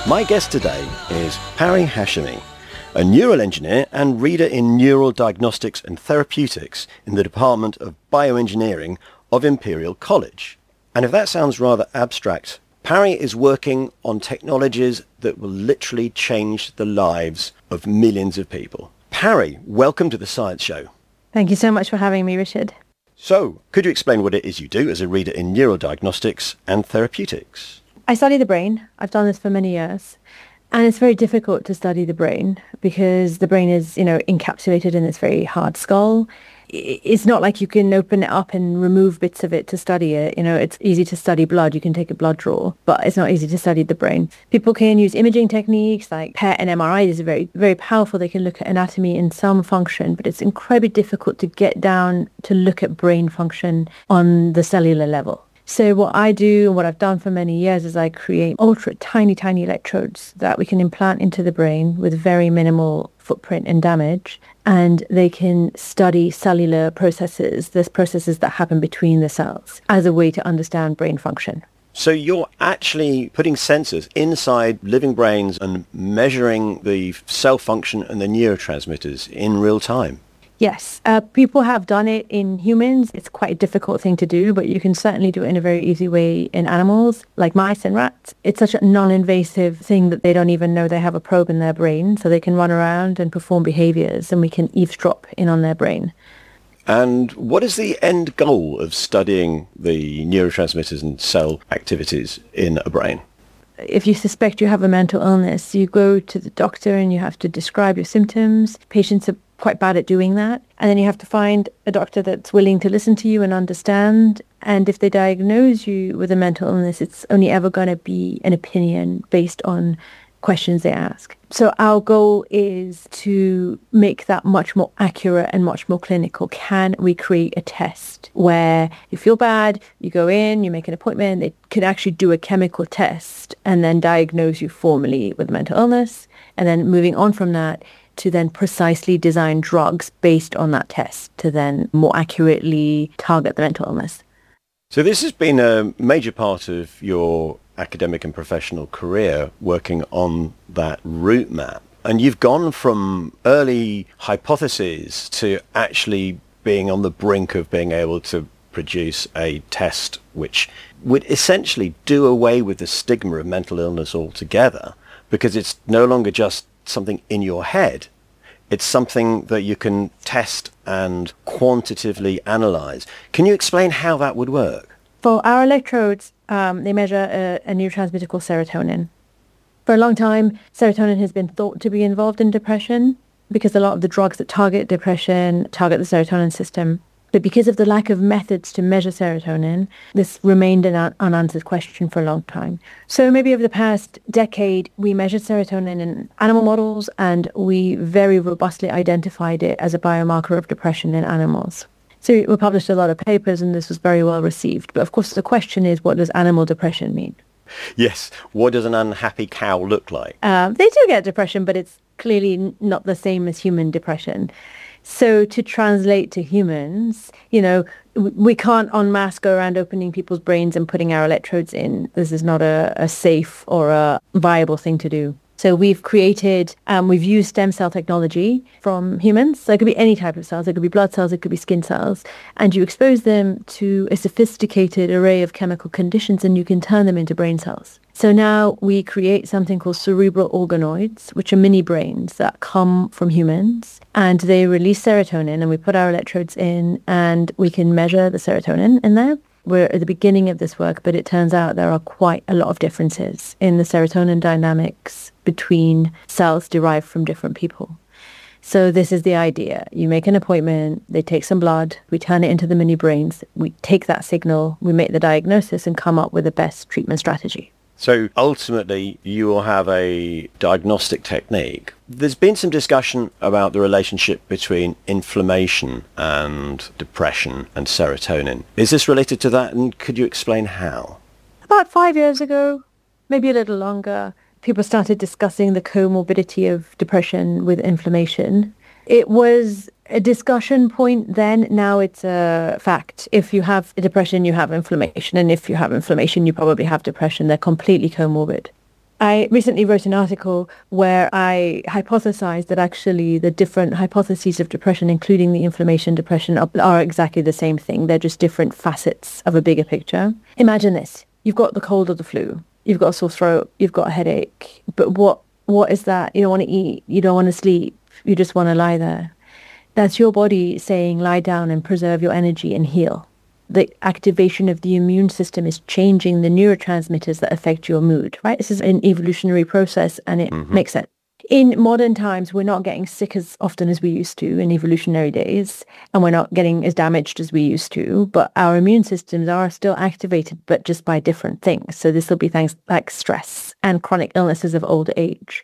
My guest today is Pari Hashemi, a neural engineer and reader in neural diagnostics and therapeutics in the Department of Bioengineering of Imperial College. And if that sounds rather abstract, Pari is working on technologies that will literally change the lives of millions of people. Pari, welcome to the Science Show. Thank you so much for having me, Richard. So, could you explain what it is you do as a reader in neural diagnostics and therapeutics? I study the brain. I've done this for many years. And it's very difficult to study the brain because the brain is, encapsulated in this very hard skull. It's not like you can open it up and remove bits of it to study it. It's easy to study blood. You can take a blood draw, but it's not easy to study the brain. People can use imaging techniques like PET and MRI. Is very, very powerful. They can look at anatomy and some function, but it's incredibly difficult to get down to look at brain function on the cellular level. So what I do and what I've done for many years is I create ultra tiny electrodes that we can implant into the brain with very minimal footprint and damage. And they can study cellular processes, there's processes that happen between the cells, as a way to understand brain function. So you're actually putting sensors inside living brains and measuring the cell function and the neurotransmitters in real time? Yes, people have done it in humans. It's quite a difficult thing to do, but you can certainly do it in a very easy way in animals, like mice and rats. It's such a non-invasive thing that they don't even know they have a probe in their brain, so they can run around and perform behaviors, and we can eavesdrop in on their brain. And what is the end goal of studying the neurotransmitters and cell activities in a brain? If you suspect you have a mental illness, you go to the doctor and you have to describe your symptoms. Patients are quite bad at doing that. And then you have to find a doctor that's willing to listen to you and understand. And if they diagnose you with a mental illness, it's only ever going to be an opinion based on questions they ask. So our goal is to make that much more accurate and much more clinical. Can we create a test where you feel bad, you go in, you make an appointment, they could actually do a chemical test and then diagnose you formally with mental illness, and then moving on from that to then precisely design drugs based on that test to then more accurately target the mental illness. So this has been a major part of your academic and professional career, working on that route map. And you've gone from early hypotheses to actually being on the brink of being able to produce a test which would essentially do away with the stigma of mental illness altogether, because it's no longer just something in your head. It's something that you can test and quantitatively analyze. Can you explain how that would work? For our electrodes, they measure a neurotransmitter called serotonin. For a long time, serotonin has been thought to be involved in depression because a lot of the drugs that target depression target the serotonin system. But because of the lack of methods to measure serotonin, this remained an unanswered question for a long time. So maybe over the past decade, we measured serotonin in animal models, and we very robustly identified it as a biomarker of depression in animals. So we published a lot of papers, and this was very well received. But of course, the question is, what does animal depression mean? Yes. What does an unhappy cow look like? They do get depression, but it's clearly not the same as human depression. So to translate to humans, we can't en masse go around opening people's brains and putting our electrodes in. This is not a safe or a viable thing to do. So we've used stem cell technology from humans. So it could be any type of cells. It could be blood cells, it could be skin cells. And you expose them to a sophisticated array of chemical conditions and you can turn them into brain cells. So now we create something called cerebral organoids, which are mini brains that come from humans, and they release serotonin, and we put our electrodes in and we can measure the serotonin in there. We're at the beginning of this work, but it turns out there are quite a lot of differences in the serotonin dynamics between cells derived from different people. So this is the idea. You make an appointment, they take some blood, we turn it into the mini brains, we take that signal, we make the diagnosis and come up with the best treatment strategy. So ultimately, you will have a diagnostic technique. There's been some discussion about the relationship between inflammation and depression and serotonin. Is this related to that, and could you explain how? About 5 years ago, maybe a little longer, people started discussing the comorbidity of depression with inflammation. It was a discussion point then. Now it's a fact. If you have depression, you have inflammation. And if you have inflammation, you probably have depression. They're completely comorbid. I recently wrote an article where I hypothesized that actually the different hypotheses of depression, including the inflammation depression, are exactly the same thing. They're just different facets of a bigger picture. Imagine this. You've got the cold or the flu. You've got a sore throat. You've got a headache. But what is that? You don't want to eat. You don't want to sleep. You just want to lie there. That's your body saying lie down and preserve your energy and heal. The activation of the immune system is changing the neurotransmitters that affect your mood, right? This is an evolutionary process and it makes sense. In modern times, we're not getting sick as often as we used to in evolutionary days, and we're not getting as damaged as we used to, but our immune systems are still activated, but just by different things. So this will be things like stress and chronic illnesses of old age.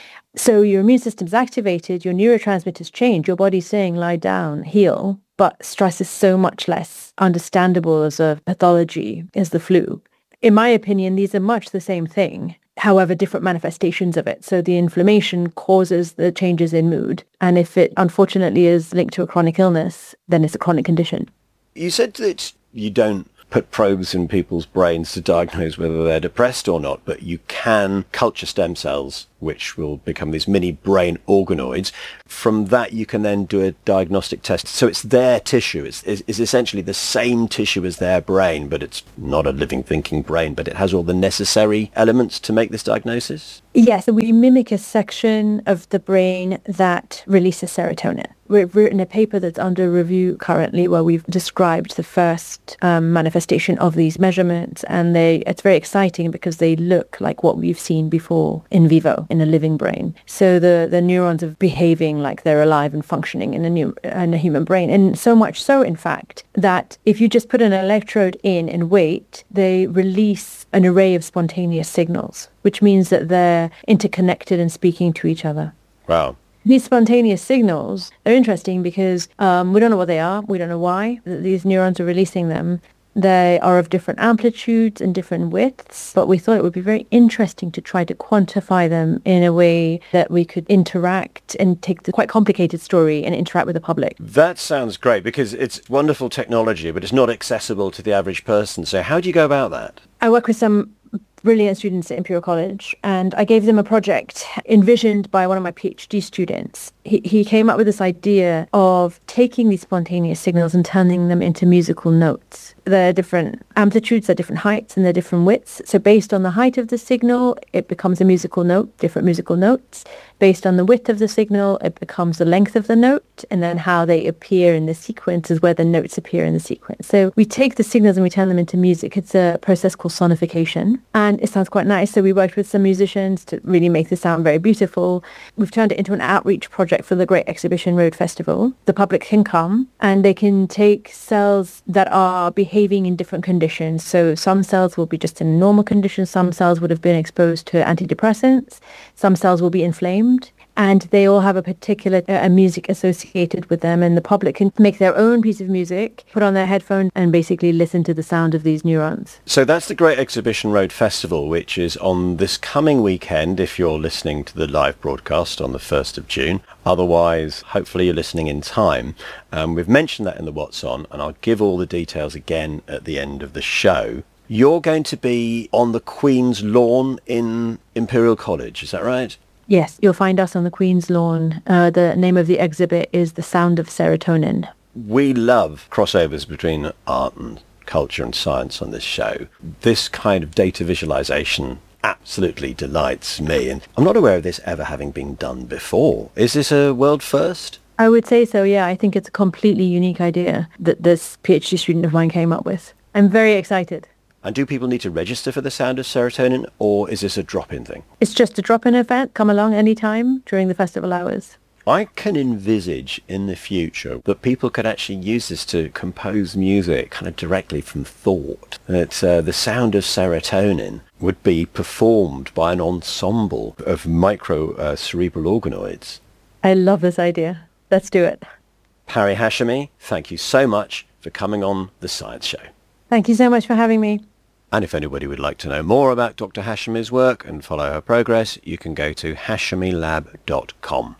So your immune system's activated, your neurotransmitters change, your body's saying lie down, heal, but stress is so much less understandable as a pathology as the flu. In my opinion, these are much the same thing, however, different manifestations of it. So the inflammation causes the changes in mood. And if it unfortunately is linked to a chronic illness, then it's a chronic condition. You said that you don't put probes in people's brains to diagnose whether they're depressed or not, but you can culture stem cells, which will become these mini brain organoids. From that, you can then do a diagnostic test. So it's their tissue. It's essentially the same tissue as their brain, but it's not a living, thinking brain, but it has all the necessary elements to make this diagnosis? Yes, we mimic a section of the brain that releases serotonin. We've written a paper that's under review currently where we've described the first manifestation of these measurements, and it's very exciting because they look like what we've seen before in vivo in a living brain. So the neurons are behaving like they're alive and functioning in a human brain, and so much so, in fact, that if you just put an electrode in and wait, they release an array of spontaneous signals, which means that they're interconnected and speaking to each other. Wow. These spontaneous signals are interesting because we don't know what they are. We don't know why these neurons are releasing them. They are of different amplitudes and different widths, but we thought it would be very interesting to try to quantify them in a way that we could interact and take the quite complicated story and interact with the public. That sounds great because it's wonderful technology, but it's not accessible to the average person. So how do you go about that? I work with some brilliant students at Imperial College, and I gave them a project envisioned by one of my PhD students. He came up with this idea of taking these spontaneous signals and turning them into musical notes. They're different amplitudes, they're different heights, and they're different widths. So based on the height of the signal, it becomes a musical note, different musical notes. Based on the width of the signal, it becomes the length of the note, and then how they appear in the sequence is where the notes appear in the sequence. So we take the signals and we turn them into music. It's a process called sonification, and it sounds quite nice. So we worked with some musicians to really make this sound very beautiful. We've turned it into an outreach project for the Great Exhibition Road Festival. The public can come and they can take cells that are behaving in different conditions. So some cells will be just in normal conditions. Some cells would have been exposed to antidepressants. Some cells will be inflamed. And they all have a particular music associated with them, and the public can make their own piece of music, put on their headphones, and basically listen to the sound of these neurons. So that's the Great Exhibition Road Festival, which is on this coming weekend if you're listening to the live broadcast on the 1st of June. Otherwise, hopefully you're listening in time. We've mentioned that in the What's On, and I'll give all the details again at the end of the show. You're going to be on the Queen's lawn in Imperial College, is that right? Yes, you'll find us on the Queen's lawn. The name of the exhibit is The Sound of Serotonin. We love crossovers between art and culture and science on this show. This kind of data visualization absolutely delights me, and I'm not aware of this ever having been done before. Is this a world first? I would say so, yeah. I think it's a completely unique idea that this PhD student of mine came up with. I'm very excited. And do people need to register for the Sound of Serotonin, or is this a drop-in thing? It's just a drop-in event. Come along anytime during the festival hours. I can envisage in the future that people could actually use this to compose music kind of directly from thought. That the Sound of Serotonin would be performed by an ensemble of micro cerebral organoids. I love this idea. Let's do it. Pari Hashemi, thank you so much for coming on The Science Show. Thank you so much for having me. And if anybody would like to know more about Dr. Hashemi's work and follow her progress, you can go to hashemilab.com.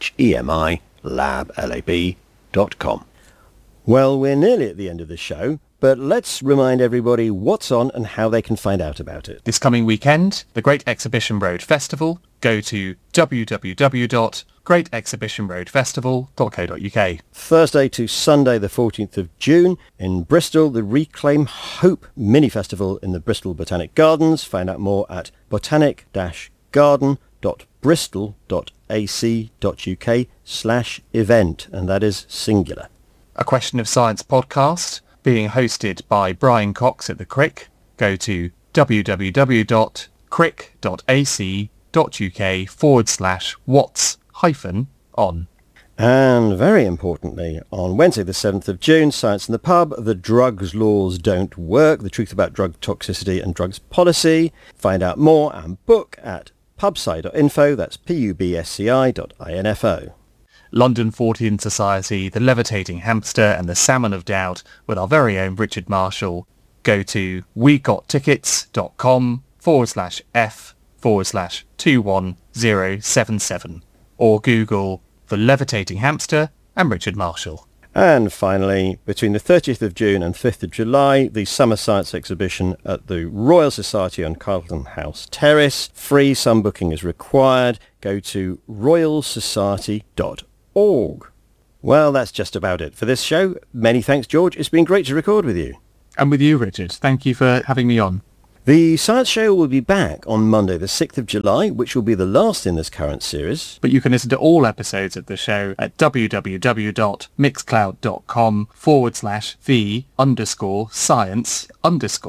HASHEMI lab.com. Well, we're nearly at the end of the show, But let's remind everybody what's on and how they can find out about it. This coming weekend, the Great Exhibition Road Festival. Go to www.greatexhibitionroadfestival.co.uk. Thursday to Sunday the 14th of June in Bristol, the Reclaim Hope Mini Festival in the Bristol Botanic Gardens. Find out more at botanic-garden.bristol.ac.uk/event, and that is singular. A Question of Science podcast being hosted by Brian Cox at the Crick. Go to www.crick.ac.uk/what's-on. And very importantly, on Wednesday the 7th of June, Science in the Pub, The Drugs Laws Don't Work, The Truth About Drug Toxicity and Drugs Policy. Find out more and book at pubsci.info, that's pubsci.info. London Fortean Society, The Levitating Hamster and The Salmon of Doubt with our very own Richard Marshall. Go to wegottickets.com/F/21077 or Google The Levitating Hamster and Richard Marshall. And finally, between the 30th of June and 5th of July, the Summer Science Exhibition at the Royal Society on Carlton House Terrace. Free, some booking is required. Go to royalsociety.org. Well, that's just about it for this show. Many thanks, George. It's been great to record with you. And with you, Richard. Thank you for having me on. The Science Show will be back on Monday the 6th of July, which will be the last in this current series. But you can listen to all episodes of the show at www.mixcloud.com/the_science_.